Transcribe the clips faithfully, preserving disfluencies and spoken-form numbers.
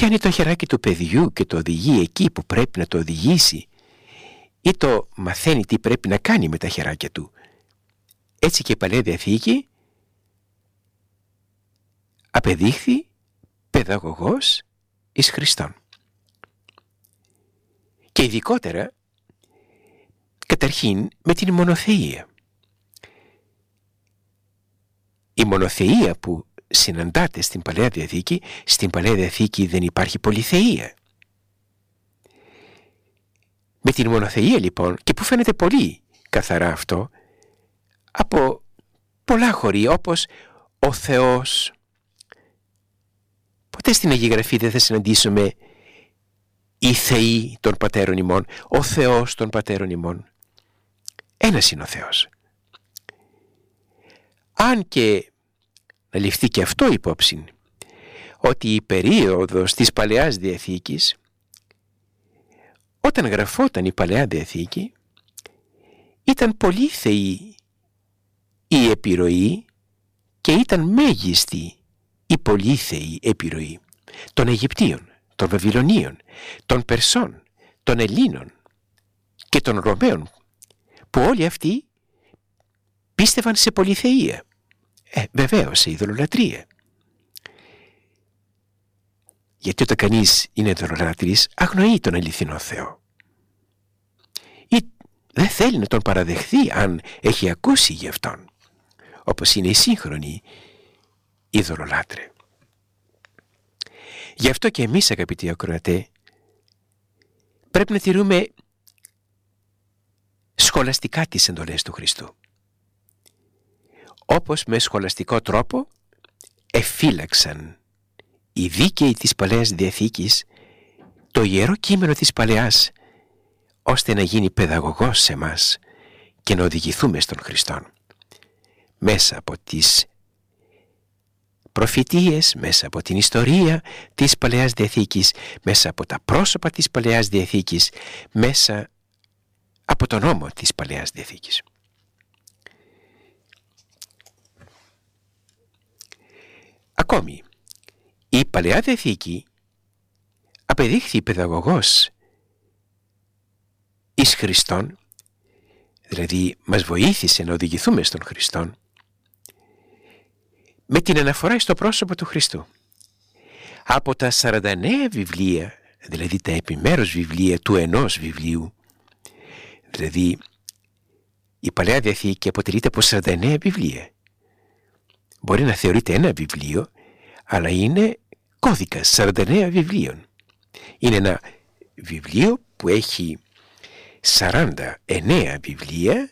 πιάνει το χεράκι του παιδιού και το οδηγεί εκεί που πρέπει να το οδηγήσει, ή το μαθαίνει τι πρέπει να κάνει με τα χεράκια του. Έτσι και η Παλαιά Διαθήκη απεδείχθη παιδαγωγός εις Χριστόν. Και ειδικότερα, καταρχήν, με την μονοθεΐα. Η μονοθεΐα που συναντάται στην Παλαιά Διαθήκη, στην Παλαιά Διαθήκη δεν υπάρχει πολυθεΐα. Με την μονοθεΐα λοιπόν, και που φαίνεται πολύ καθαρά αυτό, από πολλά χωρί, όπως ο Θεός. Ποτέ στην Αγία Γραφή δεν θα συναντήσουμε οι θεοί των πατέρων ημών, ο Θεός των πατέρων ημών. Ένας είναι ο Θεός. Αν και να ληφθεί και αυτό υπόψη, ότι η περίοδος της Παλαιάς Διαθήκης, όταν γραφόταν η Παλαιά Διαθήκη, ήταν πολύ θεή η επιρροή και ήταν μέγιστη η πολύ θεή επιρροή των Αιγυπτίων, των Βαβυλωνίων, των Περσών, των Ελλήνων και των Ρωμαίων, που όλοι αυτοί πίστευαν σε πολυθεΐα. Ε, βεβαίως, σε ειδωλολατρία. Γιατί όταν κανείς είναι ειδωλολάτρης, αγνοεί τον αληθινό Θεό. Ή δεν θέλει να τον παραδεχθεί αν έχει ακούσει γι' αυτόν, όπως είναι οι σύγχρονοι ειδωλολάτρε. Γι' αυτό και εμείς, αγαπητοί ακροατέ, πρέπει να τηρούμε σχολαστικά τις εντολές του Χριστού. Όπως με σχολαστικό τρόπο εφύλαξαν οι δίκαιοι της Παλαιάς Διαθήκης το ιερό κείμενο της Παλαιάς, ώστε να γίνει παιδαγωγός σε μας και να οδηγηθούμε στον Χριστόν. Μέσα από τις προφητείες, μέσα από την ιστορία της Παλαιάς Διαθήκης, μέσα από τα πρόσωπα της Παλαιάς Διαθήκης, μέσα από τον νόμο της Παλαιάς Διαθήκης. Ακόμη, η Παλαιά Διαθήκη απεδείχθη παιδαγωγός εις Χριστόν, δηλαδή μας βοήθησε να οδηγηθούμε στον Χριστόν, με την αναφορά στο πρόσωπο του Χριστού. Από τα σαράντα εννέα βιβλία, δηλαδή τα επιμέρους βιβλία του ενός βιβλίου, δηλαδή η Παλαιά Διαθήκη αποτελείται από σαράντα εννέα βιβλία. Μπορεί να θεωρείται ένα βιβλίο, αλλά είναι κώδικας σαράντα εννέα βιβλίων. Είναι ένα βιβλίο που έχει σαράντα εννέα βιβλία,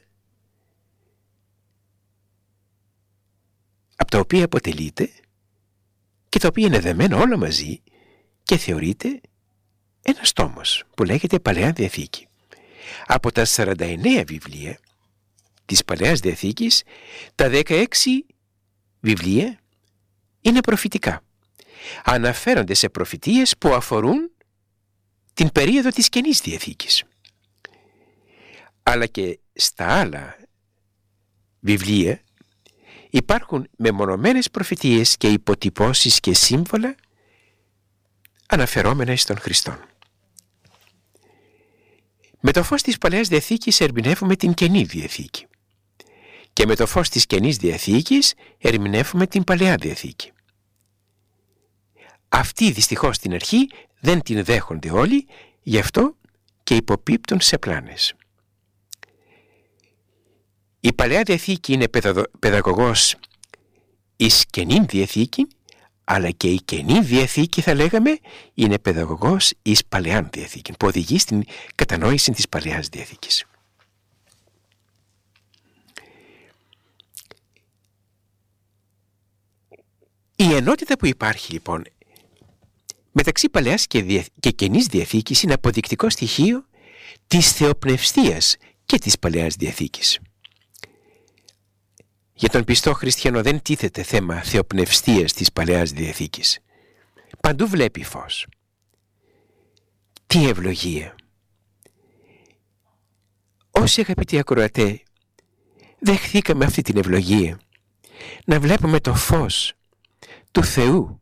από τα οποία αποτελείται και τα οποία είναι δεμένα όλα μαζί και θεωρείται ένας τόμος που λέγεται Παλαιά Διαθήκη. Από τα σαράντα εννέα βιβλία της Παλαιάς Διαθήκης, τα δεκαέξι βιβλία είναι προφητικά. Αναφέρονται σε προφητείες που αφορούν την περίοδο της Καινής Διαθήκης. Αλλά και στα άλλα βιβλία υπάρχουν μεμονωμένες προφητείες και υποτυπώσεις και σύμβολα αναφερόμενα στον Χριστόν. Με το φως της Παλαιάς Διαθήκης ερμηνεύουμε την Καινή Διαθήκη και με το φως της Καινής Διαθήκης ερμηνεύουμε την Παλαιά Διαθήκη. Αυτοί δυστυχώς στην αρχή δεν την δέχονται όλοι, γι' αυτό και υποπίπτουν σε πλάνες. Η Παλαιά Διαθήκη είναι παιδαγωγός εις Καινή Διαθήκη, αλλά και η Καινή Διαθήκη, θα λέγαμε, είναι παιδαγωγός εις Παλαιάν Διαθήκη, που οδηγεί στην κατανόηση της Παλαιάς Διαθήκης. Η ενότητα που υπάρχει λοιπόν μεταξύ Παλαιάς και, δια... και Καινής Διαθήκης είναι αποδεικτικό στοιχείο της θεοπνευστίας και της Παλαιάς Διαθήκης. Για τον πιστό χριστιανό δεν τίθεται θέμα θεοπνευστίας της Παλαιάς Διαθήκης. Παντού βλέπει φως. Τι ευλογία! Όσοι, αγαπητοί ακροατέ, δεχθήκαμε αυτή την ευλογία, να βλέπουμε το φως του Θεού